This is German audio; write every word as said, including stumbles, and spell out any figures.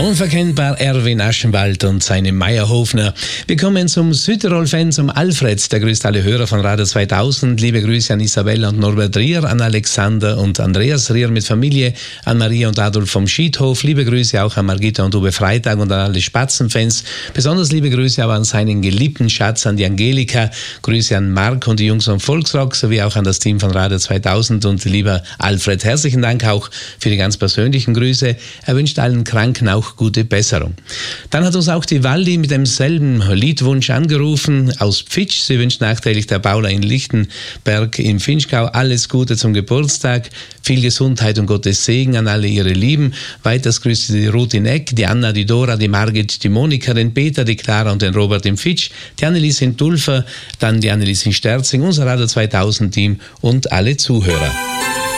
Unverkennbar Erwin Aschenwald und seine Meierhofner. Wir kommen zum Südtirol-Fan, zum Alfred. Der grüßt alle Hörer von Radio zweitausend. Liebe Grüße an Isabella und Norbert Rier, an Alexander und Andreas Rier mit Familie, an Maria und Adolf vom Schiedhof. Liebe Grüße auch an Margita und Uwe Freitag und an alle Spatzenfans. Besonders liebe Grüße aber an seinen geliebten Schatz, an die Angelika. Grüße an Marc und die Jungs von Volksrock, sowie auch an das Team von Radio zweitausend. Und lieber Alfred, herzlichen Dank auch für die ganz persönlichen Grüße. Er wünscht allen Kranken auch gute Besserung. Dann hat uns auch die Waldi mit demselben Liedwunsch angerufen aus Pfitsch. Sie wünscht nachträglich der Paula in Lichtenberg im Finchgau alles Gute zum Geburtstag, viel Gesundheit und Gottes Segen an alle ihre Lieben. Weiters grüßt sie die Ruth in Eck, die Anna, die Dora, die Margit, die Monika, den Peter, die Clara und den Robert im Fitsch, die Annelies in Dulfer, dann die Annelies in Sterzing, unser Radio zweitausend Team und alle Zuhörer.